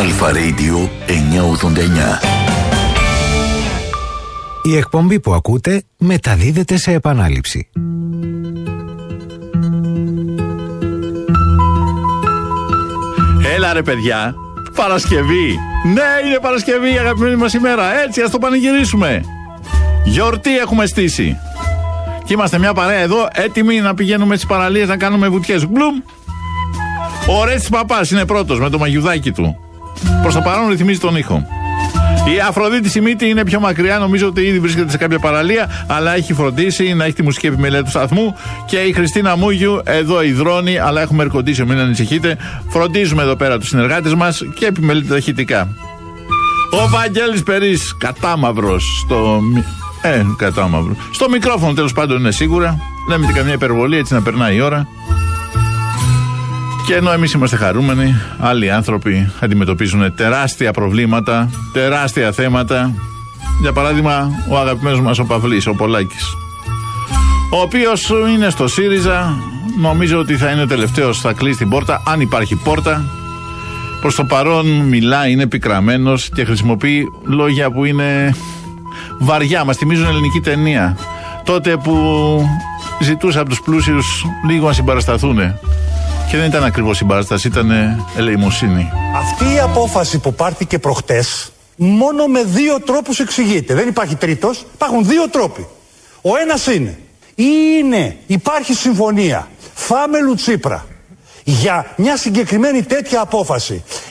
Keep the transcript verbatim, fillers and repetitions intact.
Αλφα Radio εννιακόσια ογδόντα εννιά. Η εκπομπή που ακούτε μεταδίδεται σε επανάληψη. Έλα ρε παιδιά, Παρασκευή. Ναι, είναι Παρασκευή, αγαπημένη μας ημέρα. Έτσι, ας το πανηγυρίσουμε. Γιορτή έχουμε στήσει. Και είμαστε μια παρέα εδώ, έτοιμοι να πηγαίνουμε στις παραλίες να κάνουμε βουτιές. Μπλουμ. Ο Ρέτσις Παπάς είναι πρώτος με το μαγιουδάκι του. Προς το παρόν ρυθμίζει τον ήχο. Η Αφροδίτη Σιμίτη είναι πιο μακριά, νομίζω ότι ήδη βρίσκεται σε κάποια παραλία, αλλά έχει φροντίσει να έχει τη μουσική επιμέλεια του σταθμού. Και η Χριστίνα Μούγιου εδώ υδρώνει, αλλά έχουμε air condition, μην ανησυχείτε. Φροντίζουμε εδώ πέρα τους συνεργάτες μας και επιμελείται ταχυτικά. Ο Βαγγέλης Περής, κατάμαυρος στο. Ε, κατάμαυρο. Στο μικρόφωνο τέλος πάντων είναι σίγουρα. Δεν με καμιά υπερβολή, έτσι να περνάει η ώρα. Και ενώ εμείς είμαστε χαρούμενοι, άλλοι άνθρωποι αντιμετωπίζουν τεράστια προβλήματα, τεράστια θέματα. Για παράδειγμα, ο αγαπημένος μας ο Παυλής, ο Πολάκης, ο οποίος είναι στο ΣΥΡΙΖΑ, νομίζω ότι θα είναι ο τελευταίος, θα κλείσει την πόρτα, αν υπάρχει πόρτα. Προς το παρόν μιλάει, είναι πικραμένος και χρησιμοποιεί λόγια που είναι βαριά, μας θυμίζουν ελληνική ταινία. Τότε που ζητούσε από τους πλούσιους λίγο να συμπαρασταθούν. Και δεν ήταν ακριβώς συμπαράσταση, ήταν ελεημοσύνη. Αυτή η απόφαση που πάρθηκε προχτές μόνο με δύο τρόπους εξηγείται. Δεν υπάρχει τρίτος, υπάρχουν δύο τρόποι. Ο ένας είναι, ή είναι, υπάρχει συμφωνία Φάμελου Τσίπρα για μια συγκεκριμένη τέτοια απόφαση,